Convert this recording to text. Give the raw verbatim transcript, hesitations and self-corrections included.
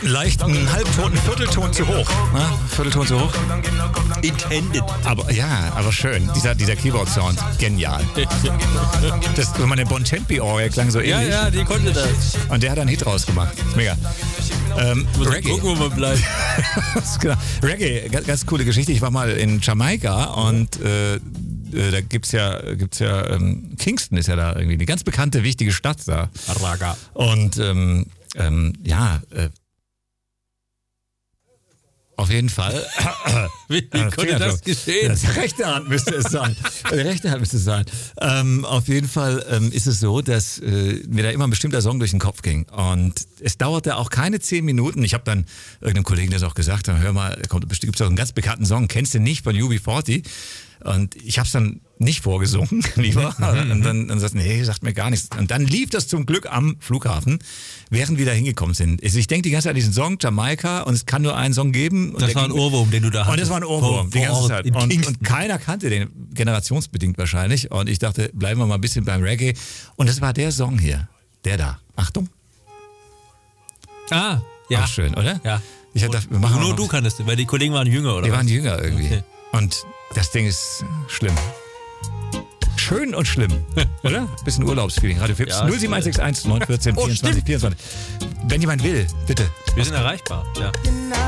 leicht einen halbton, Viertelton zu hoch. Ne? Viertelton zu hoch. Intended. Aber ja, aber schön. Dieser, dieser Keyboard-Sound, genial. Das, wenn man den Bon Tempi-Orgel klang so Ja, ähnlich. ja, die konnte das. Und der hat einen Hit rausgemacht. Mega. Ähm, Reggae. Gucken, wo man bleibt. Genau. Reggae, ganz, ganz coole Geschichte. Ich war mal in Jamaika und äh, da gibt's ja, gibt's ja ähm, Kingston ist ja da irgendwie eine ganz bekannte, wichtige Stadt da. Raga. Und ähm, ähm, ja, äh, auf jeden Fall. Wie, wie konnte das geschehen? Das rechte Hand müsste es sein. Die rechte Hand müsste es sein. Ähm, auf jeden Fall ähm, ist es so, dass äh, mir da immer ein bestimmter Song durch den Kopf ging. Und es dauerte auch keine zehn Minuten. Ich habe dann irgendeinem Kollegen das auch gesagt, hör mal, kommt bestimmt gibt's auch einen ganz bekannten Song, kennst du nicht, von U B vierzig? Und ich habe es dann nicht vorgesungen, lieber. Und dann, dann sagt nee, sagt mir gar nichts. Und dann lief das zum Glück am Flughafen, während wir da hingekommen sind. Also ich denke die ganze Zeit an diesen Song, Jamaika, und es kann nur einen Song geben. Und das war ein ging, Ohrwurm, den du da hattest. Und das war ein Ohrwurm, vor, die ganze vor Zeit. Und, und keiner kannte den, generationsbedingt wahrscheinlich. Und ich dachte, bleiben wir mal ein bisschen beim Reggae. Und das war der Song hier, der da. Achtung. Ah, ja. Auch schön, oder? Ja. Ich hab gedacht, wir machen nur noch, du kanntest den, weil die Kollegen waren jünger, oder? Die was? waren jünger irgendwie. Okay. Und das Ding ist schlimm. Schön und schlimm, oder? Bisschen Urlaubsfeeling. Radio Fips. Ja, null sieben eins sechs eins neun eins vier Oh, vierundzwanzig vierundzwanzig. Wenn jemand will, bitte. Wir sind erreichbar, ja.